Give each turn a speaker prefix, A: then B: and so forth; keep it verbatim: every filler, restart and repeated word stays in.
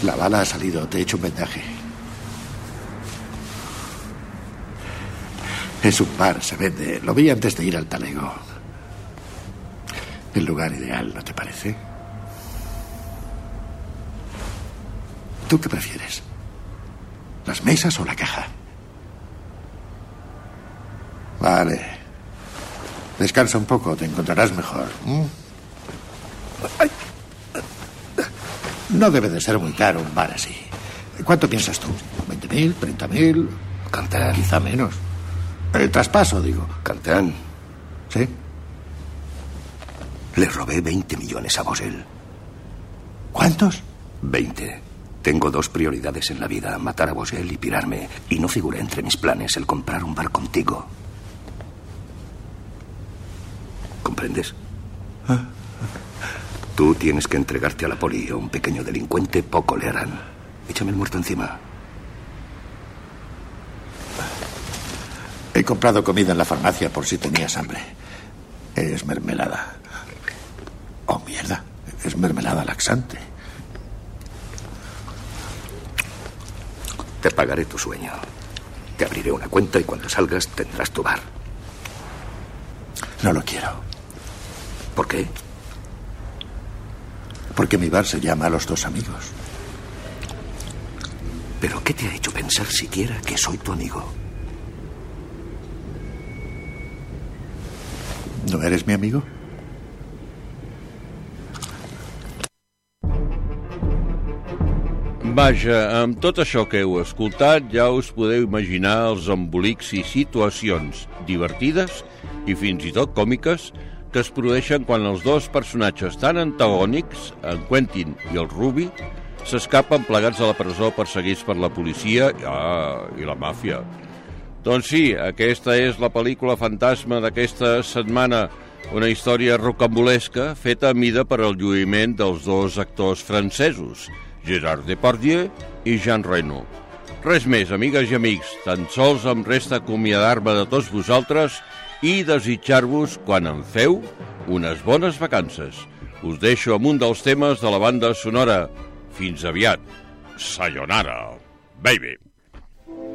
A: La bala ha salido, te he hecho un vendaje. Es un bar, se vende. Lo vi antes de ir al talego. El lugar ideal, ¿no te parece? ¿Tú qué prefieres? ¿Las mesas o la caja? Vale. Descansa un poco, te encontrarás mejor. ¿Mm? Ay. No debe de ser muy caro un bar así. ¿Cuánto piensas tú? ¿veinte mil? ¿treinta mil?
B: Cantán.
A: Quizá menos. El traspaso, digo.
B: Cantán.
A: ¿Sí?
B: Le robé veinte millones a Bosel.
A: ¿Cuántos?
B: veinte. Tengo dos prioridades en la vida, matar a Bosel y pirarme. Y no figura entre mis planes el comprar un bar contigo. ¿Comprendes?
A: ¿Ah?
B: Tú tienes que entregarte a la poli. A un pequeño delincuente poco le harán. Échame el muerto encima.
A: He comprado comida en la farmacia por si tenías hambre. Es mermelada. Oh, mierda. Es mermelada laxante.
B: Te pagaré tu sueño. Te abriré una cuenta y cuando salgas tendrás tu bar.
A: No lo quiero.
B: ¿Por qué?
A: Porque mi bar se llama Los Dos Amigos.
B: ¿Pero qué te ha hecho pensar siquiera que soy tu amigo?
A: ¿No eres mi amigo?
C: Vaja, amb tot això que heu escoltat ja us podeu imaginar els embolics i situacions divertides i fins i tot còmiques que es produeixen quan els dos personatges tan antagònics, en Quentin i el Ruby, s'escapen plegats a la presó perseguits per la policia ah, i la màfia. Doncs sí, aquesta és la pel·lícula fantasma d'aquesta setmana, una història rocambolesca feta a mida per al lluïment dels dos actors francesos, Gérard Depardieu i Jean Reno. Res més, amigues i amics, tan sols em resta acomiadar-me de tots vosaltres i desitjar-vos, quan en feu, unes bones vacances. Us deixo amb un dels temes de la banda sonora. Fins aviat. Sayonara, baby.